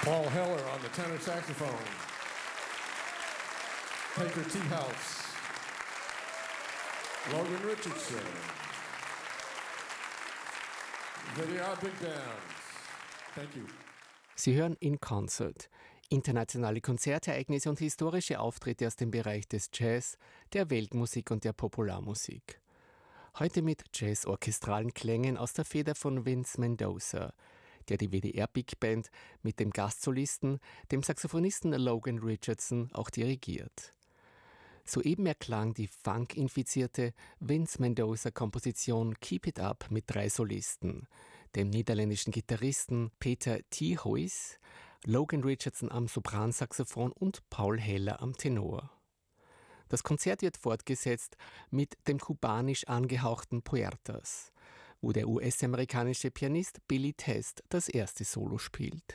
Paul Heller on the tenor saxophone. Baker Teahouse. Logan Richardson. Video Big Bands. Thank you. Sie hören In Concert. Internationale Konzertereignisse und historische Auftritte aus dem Bereich des Jazz, der Weltmusik und der Popularmusik. Heute mit Jazz-orchestralen Klängen aus der Feder von Vince Mendoza, der die WDR Big Band mit dem Gastsolisten, dem Saxophonisten Logan Richardson, auch dirigiert. Soeben erklang die funk-infizierte Vince Mendoza-Komposition Keep It Up mit 3 Solisten, dem niederländischen Gitarristen Peter T. Huys, Logan Richardson am Sopransaxophon und Paul Heller am Tenor. Das Konzert wird fortgesetzt mit dem kubanisch angehauchten Puertas, wo der US-amerikanische Pianist Billy Test das erste Solo spielt.